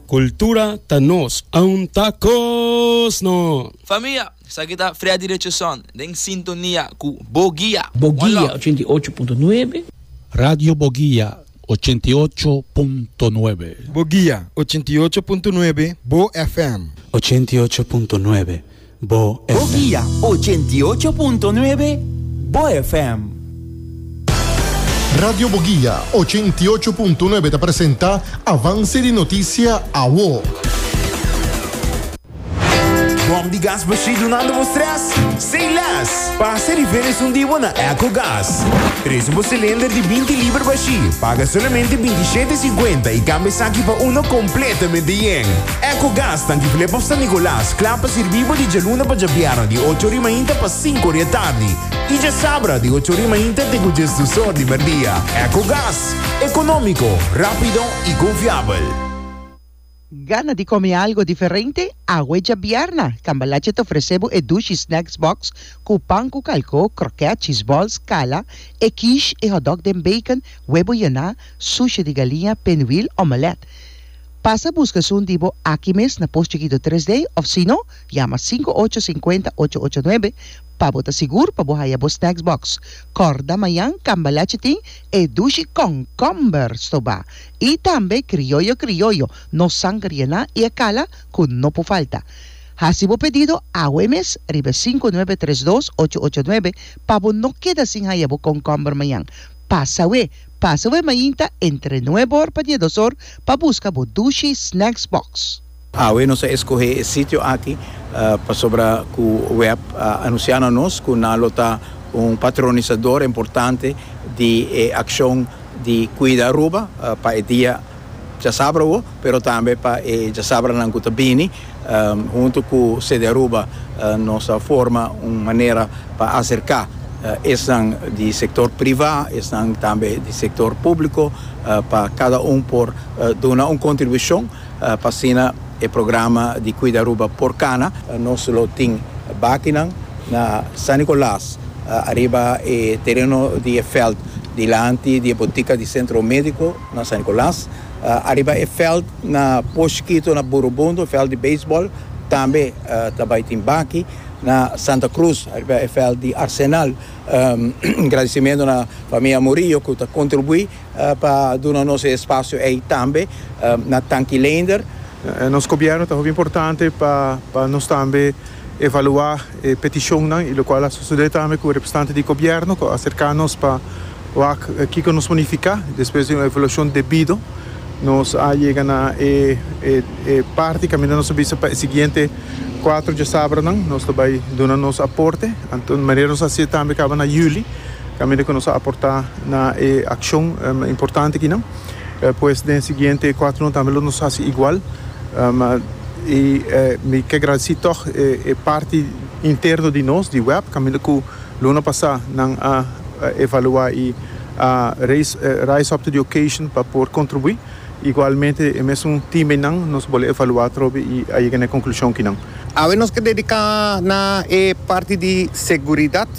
Cultura tanos aun tacos no. Familia, sa kita Freddy Rechazon, en sintonía con Boguía. Boguía 88.9. Radio Boguía 88.9. Boguía 88.9 Bo FM. 88.9 Bo FM. Boguía 88.9 Bo FM. Radio Boguía 88.9 te presenta Avance de Noticia a WO. Bom de gás baixo nada vostras? Sem las. Passa e veres dia na EcoGás. Traz cilindro de 20 libras baixo. Paga somente 27,50 e cambia aqui para uno completamente yen. EcoGás tanque flepa San Nicolás. Clapa servivo de Jaluna para Jabiara de 8h30 para 5h da tarde. E já sabra de 8h30 de Gugestusor de Merdia. EcoGás. Econômico, rápido e confiável. Gana di comer algo diferente? A Huella Bierna. Cambalache te ofrecemos el Dushi Snacks Box con pan con calco, croquet, cheese balls, cala, e quiche e hot dog de bacon, huevo llena, sushi de galinha, pinwheel, omelette. Pasa busca un divo aquí mes na post chiquito 3D o si no, llama 5850-889 para botar seguro para bohaya bo snacks box. Corda mayan cambalache ting e dushi con comber stoba. Y también criollo, no sangre na y cala con no po falta. Hasibo pedido a Wemes, ribe 5932-889 para no queda sin hayabo con comber mayan. Pasa mayinta entre 9 horas para 2 horas para buscar o Dushi Snacks Box. Bueno, se escoge el sitio aquí para sobre el web anunciarnos que nalota un patronizador importante de acción de cuidar Aruba para el día ya sabro, pero también para ya sabra Nangutabini junto con sede Aruba nos forma una manera para acercar están del sector privado, están también del sector público, para cada uno por dar una contribución para el programa de Cuida Aruba por Cana. No solo tiene Baquinan, na San Nicolás, arriba el terreno de feld, delante de la botica de centro médico na San Nicolás, arriba el feld na Posquito, na Burubundo, feld de béisbol, também tem Baqui. Na Santa Cruz, el feld de Arsenal, agradecimento na família Murillo que contribui para dar nosso espaço aí também, na Tanquilander. Nos governo é muito importante para nós também evaluar a petição, e o qual a sociedade também com o representante do governo, acercar-nos para o que nos bonificar, depois de uma evolução devida, nos chega na parte caminhando sobre a seguinte 4 de sabra nós também dando aporte, então maneiros assim também acaba na juli, caminho que nos aportar na ação importante aqui não, pois no seguinte 4 não também nos faz igual, e me que agradecer toch parte interno de nós de web, caminho que o ano passado não evaluar e rise up to the occasion para por contribuir. Igualmente, mesmo time não nos pode evaluar e aí na conclusão que não. Havemos que dedicar na parte de segurança.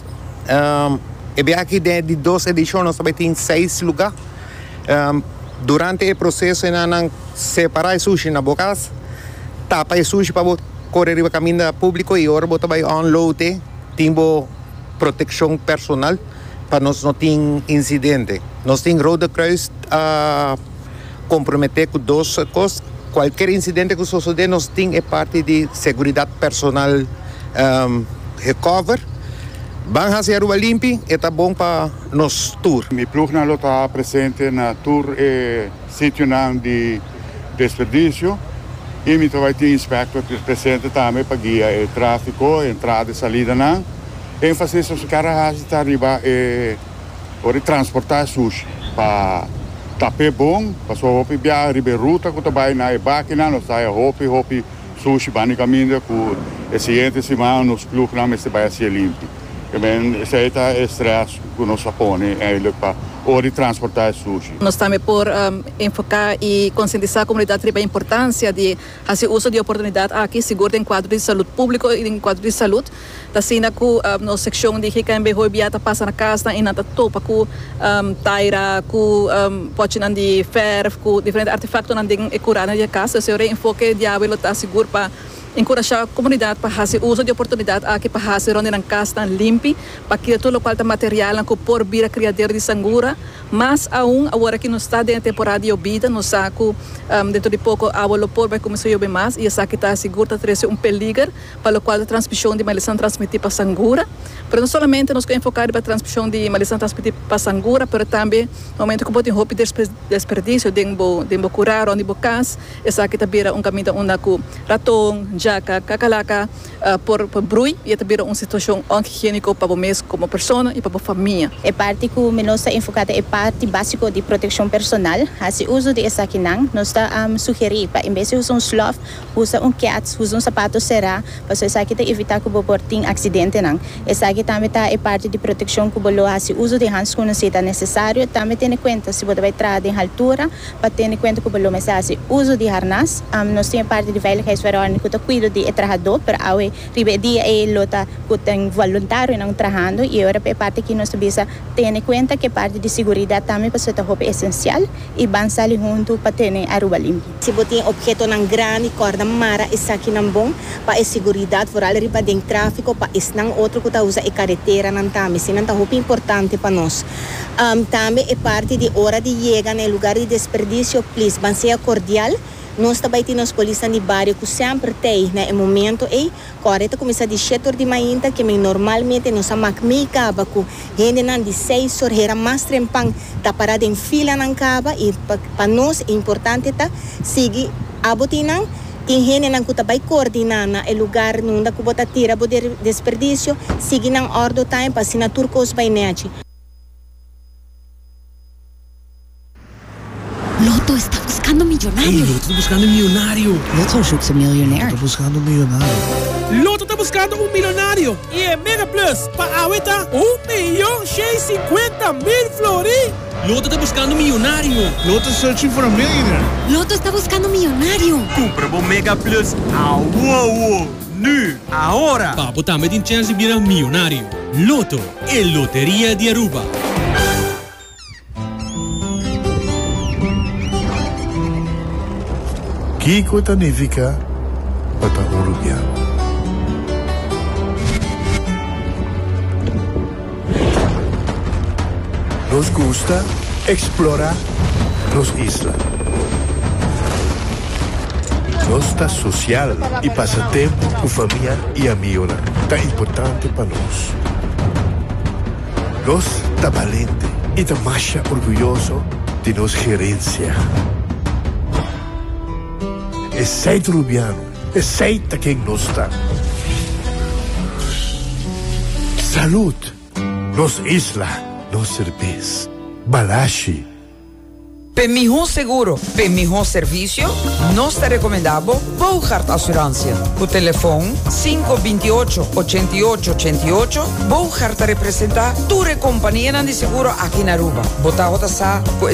Aqui de 2 edições nós também tem 6 lugares. Durante o processo nós separar o sushi na boca, tapa o sushi para correr o caminho público e agora também unload, tempo proteção personal para nós não ter incidente. Nós temos Roda Cruz comprometer com 2 coisas. Qualquer incidente que suceder, nós temos parte de segurança personal recover. Vamos fazer Aruba limpo e está bom para nos tour. Mi ploeg está presente na tour sítio de desperdício e me vai ter inspector presente também para guiar o tráfego, entrada e saída não. Ênfase sobre cara está arriba para transportar sushi para tapé bom, passou hopi bia ribe ruta que também na Baquina, nós sai hopi sushi bani caminho com esse ente semana nos clubes não se vai ser limpo. Que bem, esse aí tá estresse que nós sapone, é ele para ou de transportar sushi. Nós também por enfocar e conscientizar a comunidade sobre a importância de fazer uso de oportunidade aqui, seguro em quadro de saúde público e em quadro de saúde. Da cena que na secção de que quem behoi biata passa na casa e na topa com taira, com pode não de ferro, com diferentes artefactos não de curar na casa. Se o enfoque de água está seguro para encorajar a comunidade para fazer uso de oportunidade aqui para fazer onde na casa limpa, para que todo o qual está material que por vir a criadeira de sangura, mas agora que não está dentro da temporada de obida, não saco dentro de pouco a água por vai começar a chover mais e essa que está segura está peligro para o qual a transmissão de maldição transmitir para sangura, mas não somente nós queremos focar para a transmissão de maldição transmitir para sangura, mas também no momento que pode roupa desperdício de curar onde bocas, essa que está vira caminho onde com ratão, jaca, cacalaca, por brui e também uma situação higiênica para você como pessoa e para a família. É parte que nós estamos enfocada é parte básica de proteção personal. Assim, uso de essa aqui nós estamos sugerir para em vez de usar sloth, usa cat, usa sapato será, para essa aqui evitar que o portinho acidente não. Essa aqui também é parte de proteção que bolo assim uso de hands quando se é necessário, também tem em conta se você vai entrar em altura, para ter em conta que bolo mas assim uso de harness, nós temos parte de veiligheidsverordening que cuido de trabalhador para ao dia é lota que tem voluntário não trabalhando e agora é parte que nós precisa ter em conta que parte de segurança também para ser roupa essencial e avançar junto para ter a rua limpa. Se você tem objeto não grande, corda mara, isso aqui não bom para a segurança, por ali para dentro tráfico, para isso não outro que está usa a carretera não também, se não está roupa importante para nós. Também é parte de hora de chegar no lugar de desperdício, please, banseia cordial. Nós também temos polícia de bairro que sempre tem, no momento, correto começa de 7 de manhã, que normalmente nós amamos caba com gente de 6 horas, era mais trempang, está parada em fila na caba e para nós é importante tá seguir a botina. Tem gente que está coordenar o lugar onde que bota tira o desperdício, seguir na ordem time para assinar turcos by net. Loto está buscando millonario. Loto está buscando millonario. Loto zoekt een miljonair. Está buscando millonario. Loto está buscando un millonario. Y en Mega Plus, para ahorita, 1.650.000 florins. Loto está buscando millonario. Loto searching for a millionaire. Loto está buscando millonario. Compra o Mega Plus a nu, ahora. Para botar met chance de virar millonario. Loto, el Lotería de Aruba. Kiko significa para uruguaiano. Nos gusta explorar las islas. Nos está social y pasa tiempo con familia y amigos. Tan importante para nos. Nos está valiente y está más orgulloso de nos gerencia. É sei uruguaiano, é sei quem nós está. Salud, nos isla, nos cerveza, balashi. Para mejor seguro, para mejor servicio, nos te recomendamos Bouchard Assurantia. O telefone 528-8888. Bouchard representa tu companhia de seguro aqui na Aruba. Bota